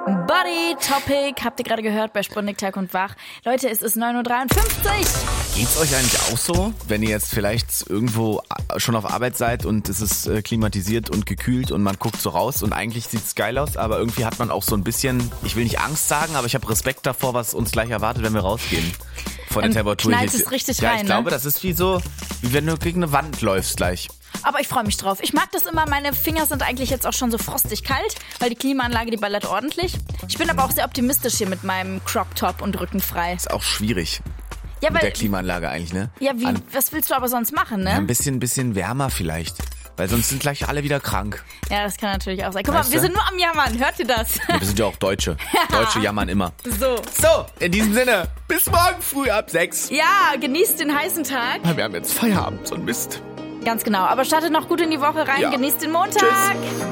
Body Topic, habt ihr gerade gehört bei Sputnik Tag und Wach. Leute, es ist 9:53 Uhr. Geht's euch eigentlich auch so, wenn ihr jetzt vielleicht irgendwo schon auf Arbeit seid und es ist klimatisiert und gekühlt und man guckt so raus und eigentlich sieht's geil aus, aber irgendwie hat man auch so ein bisschen, ich will nicht Angst sagen, aber ich habe Respekt davor, was uns gleich erwartet, wenn wir rausgehen. Von der Temperatur hier. Knallt es richtig ja, rein, ich glaube, das ist wie wenn du gegen eine Wand läufst gleich. Aber ich freue mich drauf. Ich mag das immer. Meine Finger sind eigentlich jetzt auch schon so frostig kalt, weil die Klimaanlage, die ballert ordentlich. Ich bin aber auch sehr optimistisch hier mit meinem Crop-Top und rückenfrei. Ist auch schwierig. Ja, mit der Klimaanlage eigentlich, ne? Ja, was willst du aber sonst machen, ne? Ja, ein bisschen wärmer vielleicht. Weil sonst sind gleich alle wieder krank. Ja, das kann natürlich auch sein. Guck mal, wir sind nur am Jammern. Hört ihr das? Ja, wir sind ja auch Deutsche. Deutsche jammern immer. So, in diesem Sinne, bis morgen früh ab 6. Ja, genießt den heißen Tag. Wir haben jetzt Feierabend, so ein Mist. Ganz genau. Aber startet noch gut in die Woche rein. Ja. Genießt den Montag. Tschüss.